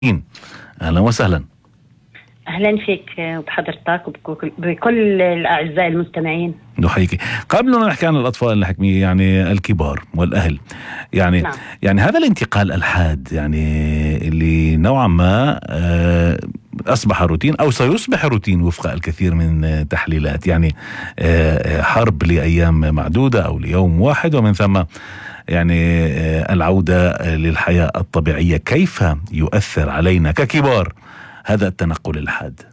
أهلا وسهلا. أهلا فيك وبحضرتك وبكل الأعزاء المستمعين. نحييك. قبل أن نحكي عن الأطفال نحكي يعني الكبار والأهل، يعني نعم. يعني هذا الانتقال الحاد يعني اللي نوعا ما أصبح روتين أو سيصبح روتين وفق الكثير من تحليلات، يعني حرب لأيام معدودة أو ليوم واحد، ومن ثم يعني العودة للحياة الطبيعية. كيف يؤثر علينا ككبار هذا التنقل الحاد؟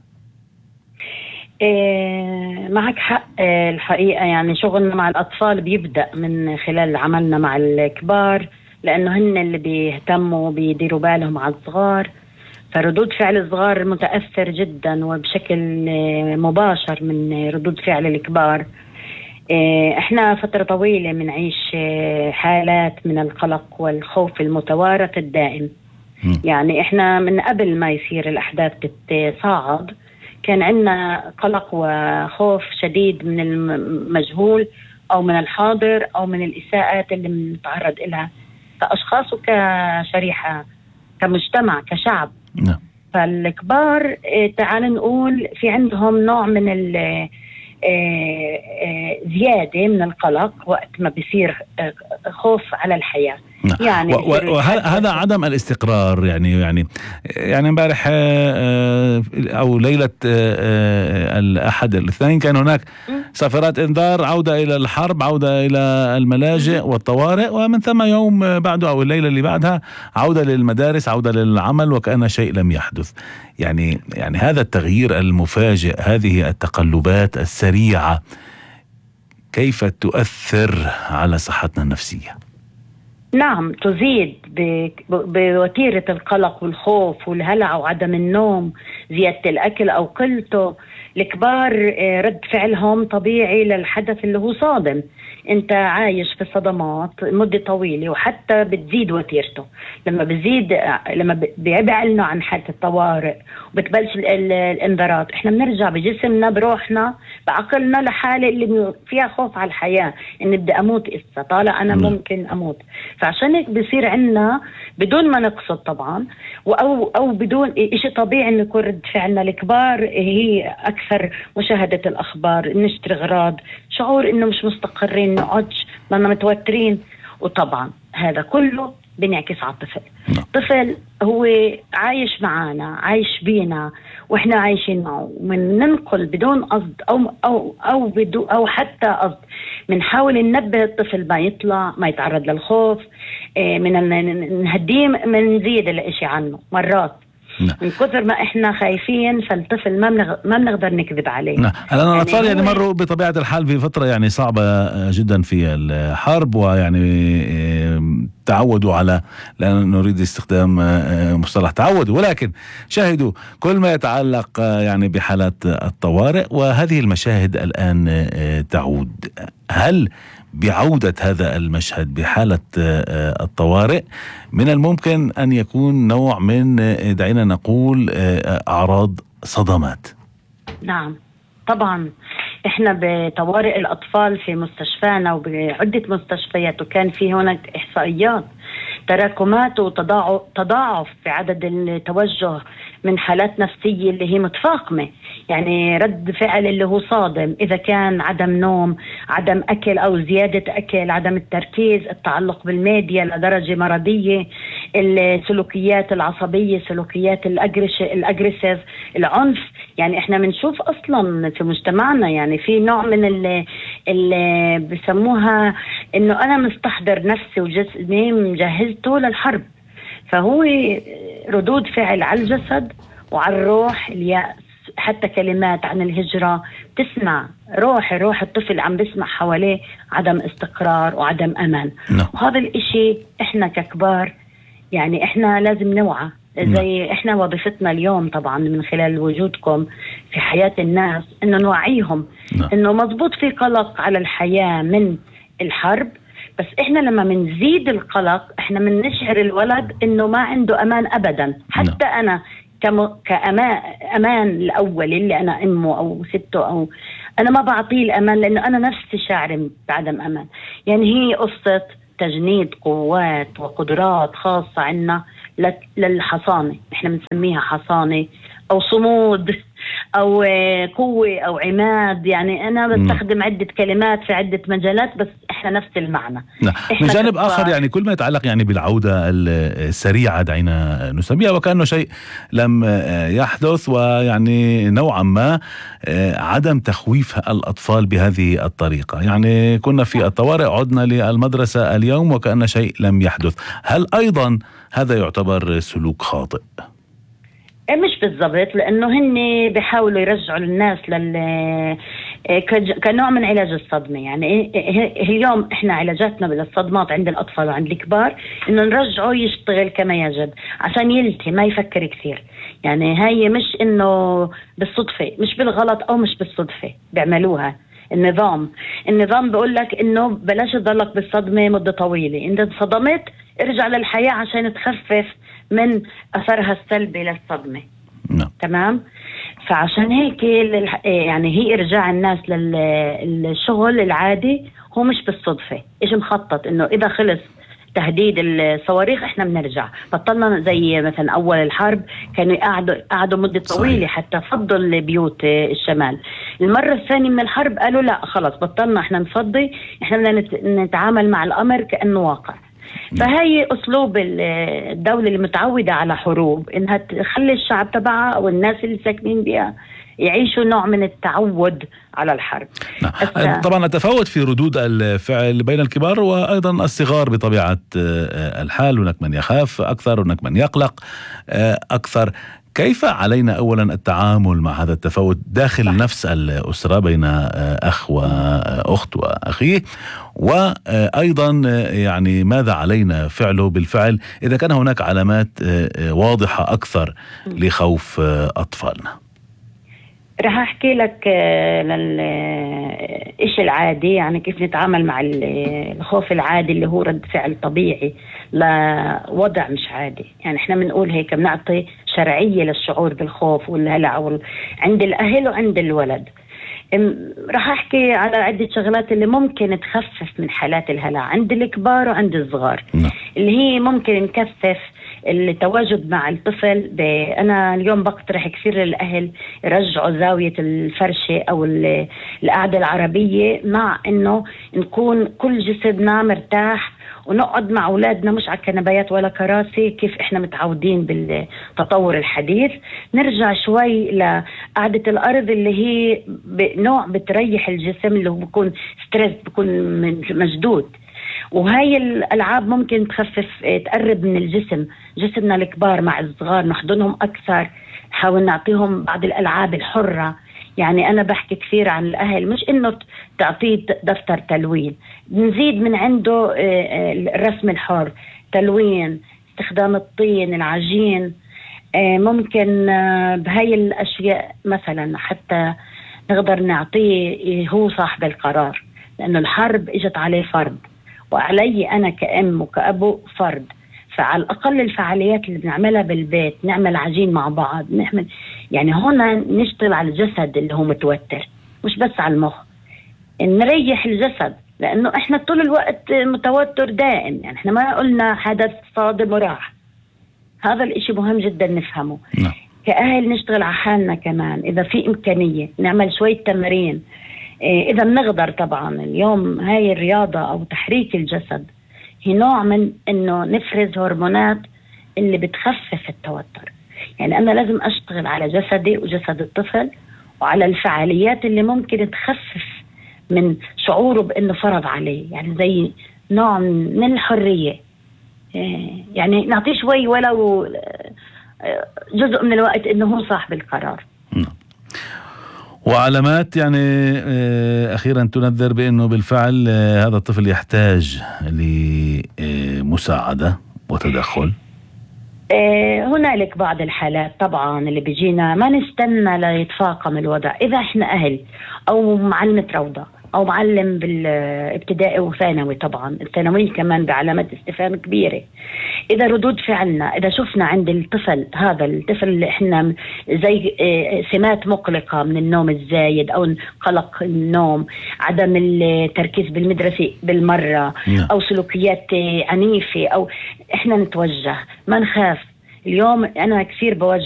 معك حق. الحقيقة يعني شغلنا مع الأطفال بيبدأ من خلال عملنا مع الكبار، لأنه هن اللي بيهتموا بيديروا بالهم على الصغار، فردود فعل الصغار متأثر جدا وبشكل مباشر من ردود فعل الكبار. احنا فترة طويلة بنعيش حالات من القلق والخوف المتوارث الدائم. يعني احنا من قبل ما يصير الأحداث تتصاعد كان عندنا قلق وخوف شديد من المجهول أو من الحاضر أو من الإساءات اللي بنتعرض إلها كأشخاص وكشريحة كمجتمع كشعب. فالكبار تعال نقول في عندهم نوع من زيادة من القلق وقت ما بيصير خوف على الحياة. يعني وهذا عدم الاستقرار، يعني امبارح او ليلة الأحد الاثنين كان هناك صافرات انذار عودة الى الحرب، عودة الى الملاجئ والطوارئ، ومن ثم يوم بعده او الليلة اللي بعدها عودة للمدارس، عودة للعمل، وكأن شيء لم يحدث. يعني هذا التغيير المفاجئ، هذه التقلبات السريعة كيف تؤثر على صحتنا النفسية؟ نعم، تزيد بوتيرة القلق والخوف والهلع وعدم النوم، زيادة الأكل أو قلته. الكبار رد فعلهم طبيعي للحدث اللي هو صادم. انت عايش في صدمات مدة طويلة وحتى بتزيد وتيرته لما بزيد، لما بيعلنوا عن حالة الطوارئ وبتبلش الانذارات. احنا بنرجع بجسمنا بروحنا بعقلنا لحالة اللي فيها خوف على الحياة، ان بدي اموت اسا طالع انا ممكن اموت. فعشان هيك بصير عنا بدون ما نقصد طبعا او بدون اشي طبيعي ان يكون رد فعلنا. الكبار هي اكثر مشاهدة الاخبار، نشتري اغراض، شعور انه مش مستقرين، نقعدش لأننا متوترين. وطبعا هذا كله بنعكس على الطفل. الطفل هو عايش معانا، عايش بينا واحنا عايشين معه، من ننقل بدون قصد او حتى قصد. بنحاول ننبه الطفل ما يطلع، ما يتعرض للخوف، من نهديه، من نزيد الاشي عنه مرات. من كثر ما احنا خايفين فالطفل ما بنقدر نكذب عليه. لأن الأطفال يعني مروا بطبيعة الحال في فترة يعني صعبة جدا في الحرب، ويعني تعودوا على، لا نريد استخدام مصطلح تعودوا، ولكن شاهدوا كل ما يتعلق يعني بحالات الطوارئ، وهذه المشاهد الآن تعود. هل بعودة هذا المشهد بحالة الطوارئ من الممكن أن يكون نوع من، دعينا نقول، أعراض صدمات؟ نعم طبعا. احنا بطوارئ الأطفال في مستشفانا وبعدة مستشفيات، وكان في هناك إحصائيات تراكمات وتضاعف في عدد التوجه من حالات نفسية اللي هي متفاقمة. يعني رد فعل اللي هو صادم، إذا كان عدم نوم، عدم أكل أو زيادة أكل، عدم التركيز، التعلق بالميديا لدرجة مرضية، السلوكيات العصبية، سلوكيات الأجريسيف، العنف. يعني إحنا بنشوف أصلا في مجتمعنا يعني في نوع من اللي بسموها إنه أنا مستحضر نفسي وجسمي مجهزته للحرب. فهو ردود فعل على الجسد وعلى الروح، اليأس، حتى كلمات عن الهجرة. تسمع روح الطفل عم بسمع حواليه عدم استقرار وعدم أمان. وهذا الاشي احنا ككبار يعني احنا لازم نوعى. زي احنا وظيفتنا اليوم طبعا من خلال وجودكم في حياة الناس انه نوعيهم انه مضبوط في قلق على الحياة من الحرب، بس احنا لما منزيد القلق احنا منشعر الولد انه ما عنده امان ابدا. حتى انا كأمان الأول اللي أنا أمه أو سته أو أنا ما بعطيه الأمان، لأنه أنا نفسي شاعر بعدم أمان. يعني هي قصة تجنيد قوات وقدرات خاصة عنا للحصانة، احنا بنسميها حصانة أو صمود أو قوة أو عماد. يعني أنا بستخدم عدة كلمات في عدة مجالات، بس إحنا نفس المعنى. من جانب آخر يعني كل ما يتعلق يعني بالعودة السريعة دعينا نسميها، وكأنه شيء لم يحدث، ويعني نوعا ما عدم تخويف الأطفال بهذه الطريقة. يعني كنا في الطوارئ، عدنا للمدرسة اليوم وكأن شيء لم يحدث. هل أيضا هذا يعتبر سلوك خاطئ؟ مش بالضبط، لأنه هن بيحاولوا يرجعوا الناس كنوع من علاج الصدمة. يعني اليوم احنا علاجاتنا للصدمات عند الأطفال وعند الكبار إنه نرجعه يشتغل كما يجب عشان يلتي، ما يفكر كثير. يعني هاي مش إنه بالصدفة، مش بالغلط أو مش بالصدفة بيعملوها. النظام بيقول لك إنه بلاش تضلك بالصدمة مدة طويلة، إنت انصدمت ارجع للحياة عشان تخفف من أثرها السلبي للصدمة. تمام. فعشان هيك يعني هي إرجاع الناس للشغل العادي هو مش بالصدفة، إيش مخطط إنه إذا خلص تهديد الصواريخ إحنا بنرجع. بطلنا زي مثلا أول الحرب كانوا قعدوا مدة طويلة حتى فضوا البيوت الشمال. المرة الثانية من الحرب قالوا لا خلص بطلنا إحنا نفضي، إحنا بدنا نتعامل مع الأمر كأنه واقع. فهي أسلوب الدولة اللي متعودة على حروب إنها تخلي الشعب تبعها أو الناس اللي ساكنين بها يعيشوا نوع من التعود على الحرب. طبعا التفاوت في ردود الفعل بين الكبار وأيضا الصغار بطبيعة الحال، هناك من يخاف أكثر، هناك من يقلق أكثر. كيف علينا أولا التعامل مع هذا التفاوت داخل نفس الأسرة بين أخ وأخت وأخيه، وأيضا يعني ماذا علينا فعله بالفعل إذا كان هناك علامات واضحة أكثر لخوف أطفالنا؟ رح أحكي لك الإشي العادي، يعني كيف نتعامل مع الخوف العادي اللي هو رد فعل طبيعي لوضع مش عادي. يعني إحنا بنقول هيك بنعطي شرعية للشعور بالخوف والهلع عند الأهل وعند الولد. رح أحكي على عدة شغلات اللي ممكن تخفف من حالات الهلع عند الكبار وعند الصغار. اللي هي ممكن نكثف التواجد مع الطفل. أنا اليوم بقترح كثير للأهل يرجعوا زاوية الفرشة أو القعدة العربية، مع إنه نكون كل جسدنا مرتاح ونقعد مع أولادنا مش على كنبايات ولا كراسي كيف إحنا متعودين بالتطور الحديث. نرجع شوي لقعدة الأرض اللي هي نوع بتريح الجسم، اللي هو بيكون ستريس، بيكون مشدود. وهاي الألعاب ممكن تقرب من الجسم، جسمنا الكبار مع الصغار نحضنهم أكثر، نحاول نعطيهم بعض الألعاب الحرة. يعني أنا بحكي كثير عن الأهل، مش إنه تعطيه دفتر تلوين، نزيد من عنده الرسم الحر، تلوين، استخدام الطين، العجين. ممكن بهاي الأشياء مثلا حتى نقدر نعطيه هو صاحب القرار، لأنه الحرب إجت عليه فرض، وعلي أنا كأم وكأبو فرض. فعلى الأقل الفعاليات اللي بنعملها بالبيت، نعمل عجين مع بعض، نعمل يعني هنا نشتغل على الجسد اللي هو متوتر، مش بس على المخ، نريح الجسد، لأنه إحنا طول الوقت متوتر دائم. يعني إحنا ما قلنا حدث صادم وراح، هذا الإشي مهم جدا نفهمه. كأهل نشتغل على حالنا كمان، إذا في إمكانية نعمل شوية تمارين، إذا بنقدر. طبعا اليوم هاي الرياضة أو تحريك الجسد هي نوع من إنه نفرز هرمونات اللي بتخفف التوتر. يعني أنا لازم أشتغل على جسدي وجسد الطفل وعلى الفعاليات اللي ممكن تخفف من شعوره بإنه فرض عليه، يعني زي نوع من الحرية. يعني نعطيه شوي ولو جزء من الوقت إنه هو صاحب القرار. وعلامات يعني أخيرا تنذر بأنه بالفعل هذا الطفل يحتاج لمساعدة وتدخل. هنالك بعض الحالات طبعا اللي بيجينا ما نستنى ليتفاقم الوضع. إذا إحنا أهل أو معلمة روضة أو معلم بالابتدائي وثانوي، طبعا الثانوي كمان بعلامات استفهام كبيرة. إذا ردود فعلنا، إذا شفنا عند الطفل، هذا الطفل اللي إحنا زي سمات مقلقة من النوم الزايد أو قلق النوم، عدم التركيز بالمدرسة بالمرة، أو سلوكيات عنيفة، أو إحنا نتوجه، ما نخاف، اليوم أنا كثير بوجه